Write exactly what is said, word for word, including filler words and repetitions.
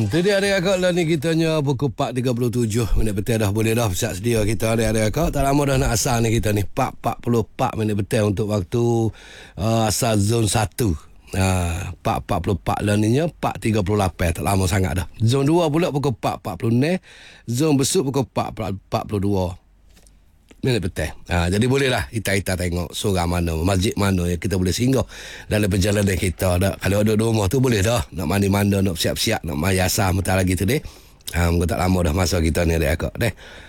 tu dia ada kakak lah ni kitanya pukul empat tiga puluh tujuh minit betul dah boleh dah siap sedia kita ada ada kakak. Tak lama dah nak asal ni kita ni empat empat puluh empat minit betul untuk waktu uh, asal zon satu. Uh, empat empat puluh empat lah ni nya empat tiga puluh lapan tak lama sangat dah. Zon dua pula pukul empat empat puluh enam. Zon besuk pukul empat empat puluh dua minit betul. Ha, jadi bolehlah kita-kita tengok surau mana, masjid mana yang kita boleh singgah dalam perjalanan kita dah. Kalau ada di rumah tu boleh dah. Nak mandi manda, nak siap-siap, nak mayasah mentah lagi tu deh. Ha, tak lama dah masa kita ni deh akak deh.